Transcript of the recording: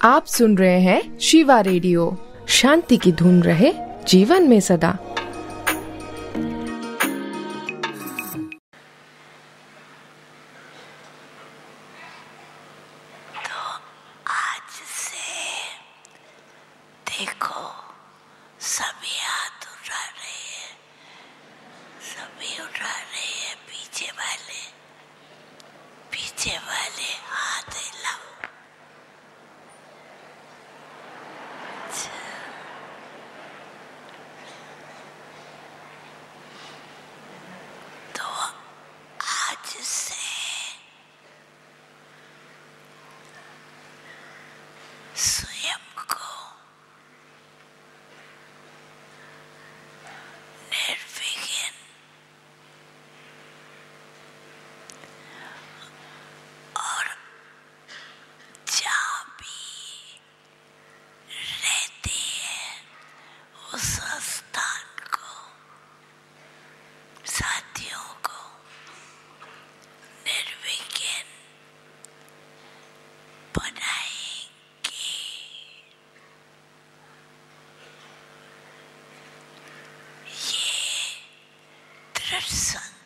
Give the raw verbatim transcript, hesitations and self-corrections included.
आप सुन रहे हैं शिवा रेडियो। शांति की धुन रहे जीवन में सदा। तो आज से देखो, सभी हाथ उठा रहे हैं, सभी उठा रहे हैं। पीछे वाले पीछे वाले हाथ हिलाओ। तो आज से स्वयं को निर्विघ्न और जहाँ भी रहते हैं उस स्थान को, साथियों को निर्विघ्न बनाएंगे। ये दृढ़ संकल्प